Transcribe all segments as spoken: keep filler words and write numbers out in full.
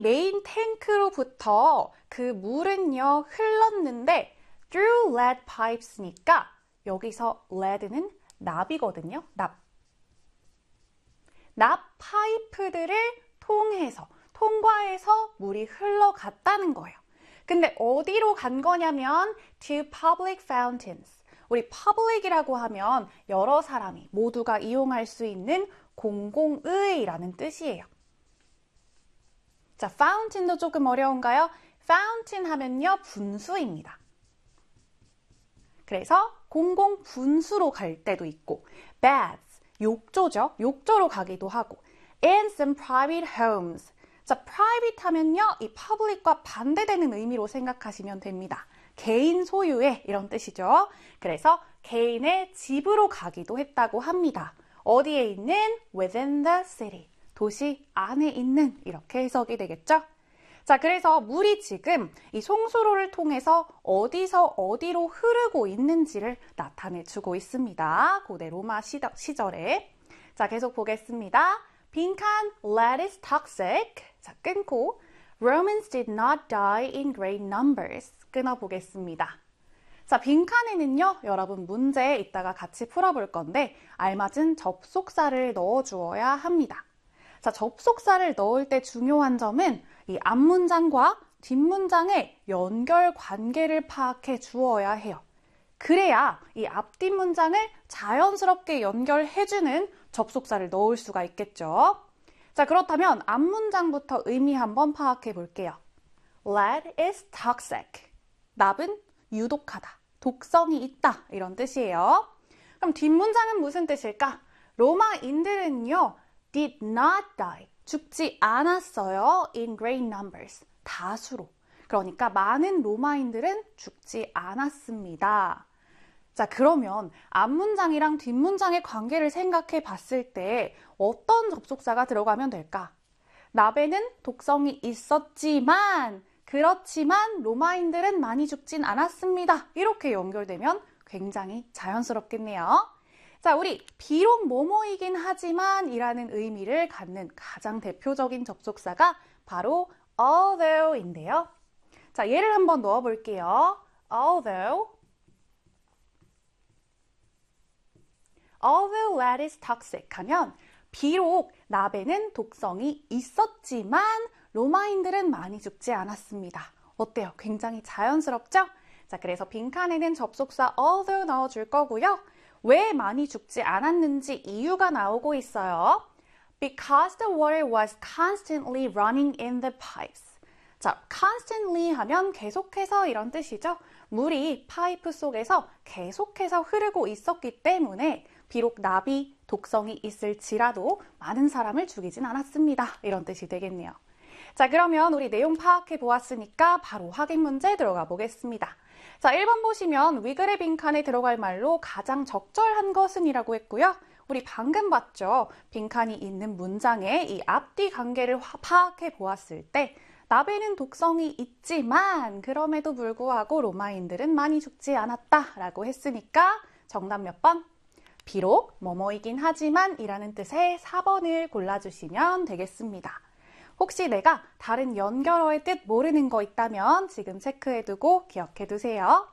메인 탱크로부터 그 물은요 흘렀는데 through lead pipes니까 여기서 lead는 납이거든요. 납. 납 파이프들을 통해서, 통과해서 물이 흘러갔다는 거예요. 근데 어디로 간 거냐면 to public fountains. 우리 public이라고 하면 여러 사람이 모두가 이용할 수 있는 공공의라는 뜻이에요. 자, fountain도 조금 어려운가요? fountain 하면요, 분수입니다. 그래서 공공 분수로 갈 때도 있고, baths, 욕조죠. 욕조로 가기도 하고, and some private homes. 자, private 하면요, 이 public과 반대되는 의미로 생각하시면 됩니다. 개인 소유의 이런 뜻이죠. 그래서 개인의 집으로 가기도 했다고 합니다. 어디에 있는? within the city. 도시 안에 있는 이렇게 해석이 되겠죠? 자, 그래서 물이 지금 이 송수로를 통해서 어디서 어디로 흐르고 있는지를 나타내주고 있습니다. 고대 로마 시절에. 자, 계속 보겠습니다. 빈칸, lead is toxic. 자, 끊고 Romans did not die in great numbers. 끊어보겠습니다. 자, 빈칸에는요, 여러분 문제 이따가 같이 풀어볼 건데 알맞은 접속사를 넣어주어야 합니다. 자, 접속사를 넣을 때 중요한 점은 이 앞문장과 뒷문장의 연결 관계를 파악해 주어야 해요. 그래야 이 앞뒷 문장을 자연스럽게 연결해주는 접속사를 넣을 수가 있겠죠. 자, 그렇다면 앞문장부터 의미 한번 파악해 볼게요. Lead is toxic. 납은 유독하다, 독성이 있다 이런 뜻이에요. 그럼 뒷문장은 무슨 뜻일까? 로마인들은요, did not die. 죽지 않았어요. in great numbers. 다수로. 그러니까 많은 로마인들은 죽지 않았습니다. 자, 그러면 앞문장이랑 뒷문장의 관계를 생각해 봤을 때 어떤 접속사가 들어가면 될까? 납에는 독성이 있었지만, 그렇지만 로마인들은 많이 죽진 않았습니다. 이렇게 연결되면 굉장히 자연스럽겠네요. 자, 우리 비록 뭐뭐이긴 하지만 이라는 의미를 갖는 가장 대표적인 접속사가 바로 although인데요. 자, 예를 한번 넣어볼게요. although although lead is toxic 하면 비록 납에는 독성이 있었지만 로마인들은 많이 죽지 않았습니다. 어때요? 굉장히 자연스럽죠? 자, 그래서 빈칸에는 접속사 although 넣어줄 거고요. 왜 많이 죽지 않았는지 이유가 나오고 있어요. Because the water was constantly running in the pipes. 자, constantly 하면 계속해서 이런 뜻이죠. 물이 파이프 속에서 계속해서 흐르고 있었기 때문에 비록 납이 독성이 있을지라도 많은 사람을 죽이진 않았습니다. 이런 뜻이 되겠네요. 자, 그러면 우리 내용 파악해 보았으니까 바로 확인 문제 들어가 보겠습니다. 자, 일 번 보시면 위글의 빈칸에 들어갈 말로 가장 적절한 것은 이라고 했고요. 우리 방금 봤죠? 빈칸이 있는 문장의 이 앞뒤 관계를 파악해 보았을 때 납에는 독성이 있지만 그럼에도 불구하고 로마인들은 많이 죽지 않았다라고 했으니까 정답 몇 번? 비록 뭐뭐이긴 하지만 이라는 뜻의 사 번을 골라주시면 되겠습니다. 혹시 내가 다른 연결어의 뜻 모르는 거 있다면 지금 체크해두고 기억해두세요.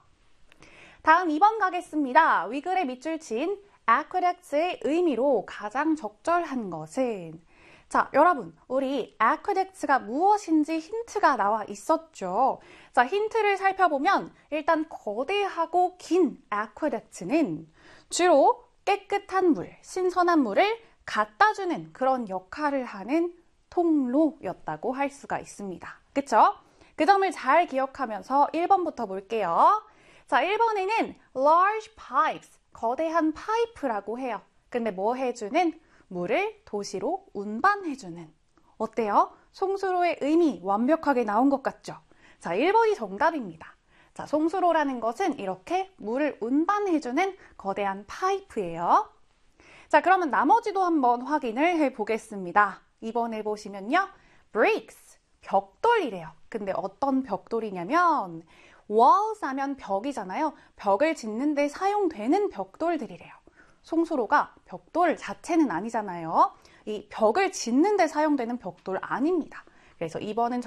다음 이 번 가겠습니다. 위글의 밑줄 친 aqueduct의 의미로 가장 적절한 것은 자, 여러분, 우리 aqueduct가 무엇인지 힌트가 나와 있었죠. 자, 힌트를 살펴보면 일단 거대하고 긴 aqueduct는 주로 깨끗한 물, 신선한 물을 갖다주는 그런 역할을 하는 통로였다고 할 수가 있습니다. 그쵸? 그 점을 잘 기억하면서 일 번부터 볼게요. 자, 일 번에는 large pipes, 거대한 파이프라고 해요. 근데 뭐 해주는? 물을 도시로 운반해주는. 어때요? 송수로의 의미 완벽하게 나온 것 같죠? 자, 일 번이 정답입니다. 자, 송수로라는 것은 이렇게 물을 운반해주는 거대한 파이프예요. 자, 그러면 나머지도 한번 확인을 해보겠습니다. 이 번에 보시면요. bricks, 벽돌이래요. 근데 어떤 벽돌이냐면 walls 하면 벽이잖아요. 벽을 짓는 데 사용되는 벽돌들이래요. 송수로가 벽돌 자체는 아니잖아요. 이 벽을 짓는 데 사용되는 벽돌 아닙니다. 그래서 이 번은